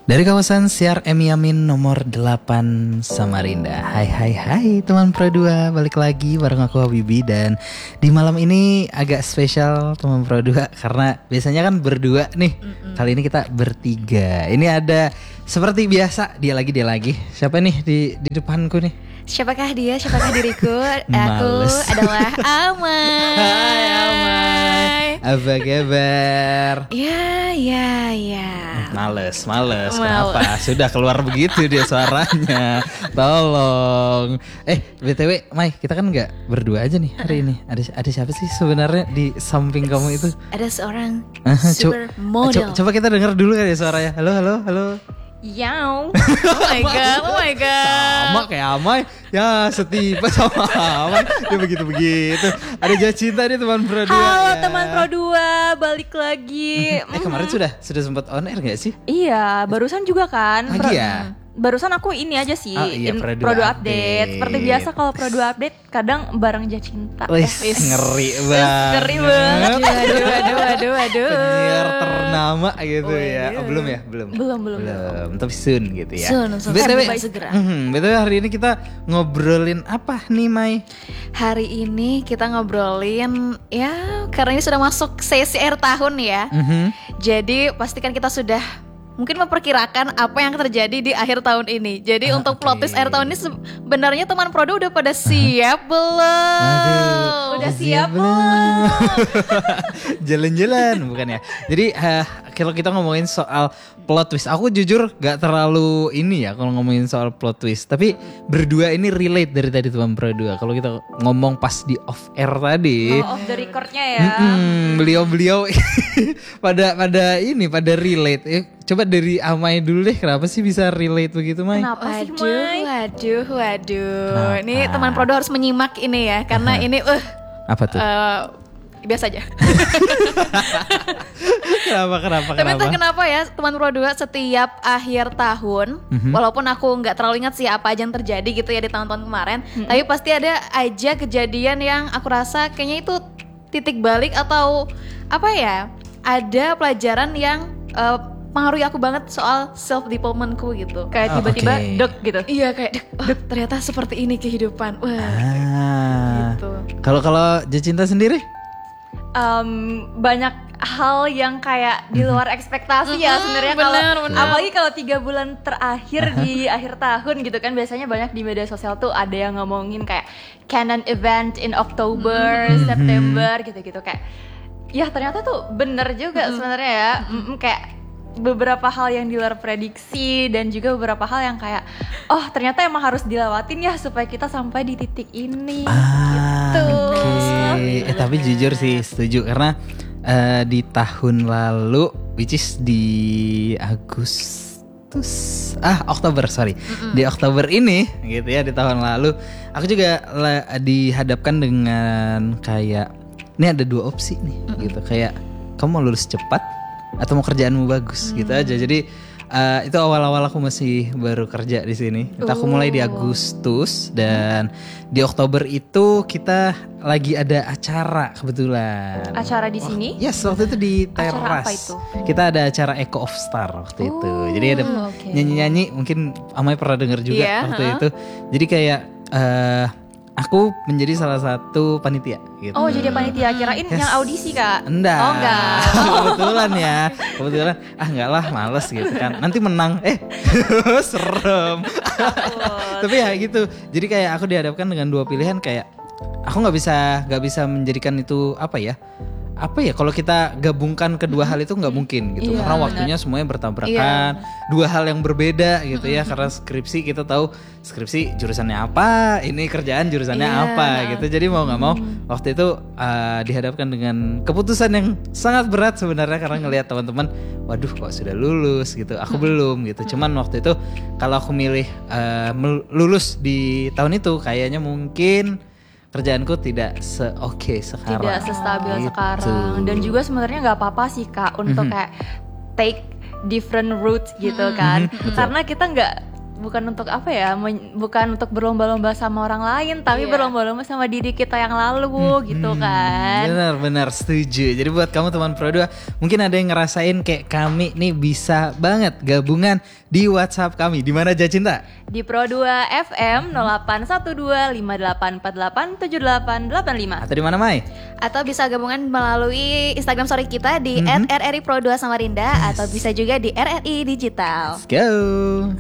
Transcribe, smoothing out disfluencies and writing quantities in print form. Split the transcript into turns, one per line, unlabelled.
Dari kawasan Siar M Yamin nomor 8 Samarinda. Hai teman Pro 2, balik lagi bareng aku Habibi. Dan di malam ini agak spesial teman Pro 2 karena biasanya kan berdua nih. Kali ini kita bertiga. Ini ada seperti biasa dia lagi. Siapa nih di depanku nih?
Siapakah dia? Siapakah diriku? Aku
Males.
adalah Amai.
Hai Amai. Apa kabar?
Ya.
Males. Kenapa? Sudah keluar begitu dia suaranya. Tolong. BTW, Mai, kita kan nggak berdua aja nih hari ini. Ada siapa sih sebenarnya di samping kamu itu?
Ada seorang
Super
model.
Coba kita dengar dulu kan ya suaranya. Halo.
Yaw. Oh my god.
Sama kayak Amai. Ya setipe sama Amai. Ya begitu. Ada Jacinta nih teman Pro 2.
Halo
ya.
teman Pro 2, balik lagi.
Kemarin sudah sempat on air gak sih?
Iya, barusan juga kan.
Lagi ya?
Barusan aku ini aja sih,
Pro 2
Pro 2
update.
update. Seperti biasa kalau Pro 2 update kadang bareng Jacinta.
Wih, ngeri banget.
Ngeri banget. Waduh.
Penyiar ternama gitu ya.
Iya.
Belum ya? Belum. Tapi soon gitu ya.
Soon.
BTW,
Segera.
BTW hari ini kita ngobrolin apa nih, Mai?
Hari ini kita ngobrolin ya karena ini sudah masuk sesi akhir tahun ya. Jadi pastikan kita sudah mungkin memperkirakan apa yang terjadi di akhir tahun ini. Jadi untuk plot twist akhir tahun ini sebenarnya teman Prodo udah pada siap belum?
Waduh,
Udah siap belum?
Jalan-jalan bukan ya. Jadi kalau kita ngomongin soal plot twist, aku jujur gak terlalu ini ya kalau ngomongin soal plot twist. Tapi berdua ini relate dari tadi teman Pro 2. Kalau kita ngomong pas di off air tadi,
Off the recordnya ya.
beliau pada relate. Coba dari Amai dulu deh, kenapa sih bisa relate begitu, Mai?
Kenapa sih, Mai? Waduh. Ini teman Prodo harus menyimak ini ya, karena ini
apa tuh?
Biasa aja.
Kenapa?
Tapi entah kenapa ya teman Pro 2 setiap akhir tahun, walaupun aku nggak terlalu ingat sih apa aja yang terjadi gitu ya di tahun-tahun kemarin, tapi pasti ada aja kejadian yang aku rasa kayaknya itu titik balik atau apa ya, ada pelajaran yang pengaruhi aku banget soal self developmentku gitu. Kayak tiba-tiba dek gitu. Iya kayak dek ternyata seperti ini kehidupan. Wah. Gitu.
Kalau Jacinta sendiri?
Banyak hal yang kayak di luar ekspektasi ya sebenarnya kalau apalagi kalau 3 bulan terakhir di akhir tahun gitu kan, biasanya banyak di media sosial tuh ada yang ngomongin kayak canon event in October, September gitu-gitu kayak ya ternyata tuh bener juga sebenarnya ya. Kayak beberapa hal yang di luar prediksi dan juga beberapa hal yang kayak ternyata emang harus dilewatin ya supaya kita sampai di titik ini gitu.
Tapi jujur sih setuju karena di tahun lalu, which is di Oktober di Oktober ini gitu ya, di tahun lalu aku juga dihadapkan dengan kayak ini ada 2 opsi nih gitu, kayak kamu mau lulus cepat atau mau kerjaanmu bagus gitu aja. Jadi itu awal-awal aku masih baru kerja di sini. Aku mulai di Agustus dan di Oktober itu kita lagi ada acara kebetulan.
Acara di sini?
Yes, waktu itu di teras.
Acara apa itu?
Kita ada acara Echo of Star waktu itu. Jadi ada nyanyi-nyanyi, mungkin Amai pernah dengar juga waktu itu. Jadi kayak aku menjadi salah satu panitia gitu.
Oh, jadi panitia, kirain yang audisi Kak.
Enggak.
Oh, enggak.
Kebetulan enggak lah, males gitu kan. Nanti menang serem. Tapi ya gitu. Jadi kayak aku dihadapkan dengan 2 pilihan, kayak aku nggak bisa menjadikan itu apa ya kalau kita gabungkan kedua hal itu nggak mungkin gitu, karena waktunya semuanya bertabrakan, 2 hal yang berbeda gitu ya. Karena skripsi kita tahu skripsi jurusannya apa, ini kerjaan jurusannya apa gitu. Jadi mau nggak mau waktu itu dihadapkan dengan keputusan yang sangat berat sebenarnya, karena ngelihat teman-teman, waduh kok sudah lulus gitu, aku belum gitu. Cuman waktu itu kalau aku milih lulus di tahun itu, kayaknya mungkin kerjaanku tidak se-oke sekarang,
tidak sestabil
gitu.
sekarang. Dan juga sebenarnya nggak apa-apa sih Kak untuk kayak take different routes gitu kan. Karena kita bukan untuk apa ya, bukan untuk berlomba-lomba sama orang lain, tapi berlomba-lomba sama diri kita yang lalu gitu kan.
Benar setuju. Jadi buat kamu teman Pro 2, mungkin ada yang ngerasain kayak kami nih, bisa banget gabungan di WhatsApp kami. Di mana Jacinta?
Di Pro 2 FM 081258887885.
Atau di mana Mai?
Atau bisa gabungan melalui Instagram story kita di @rripro2 Samarinda, atau bisa juga di RRI Digital.
Let's go.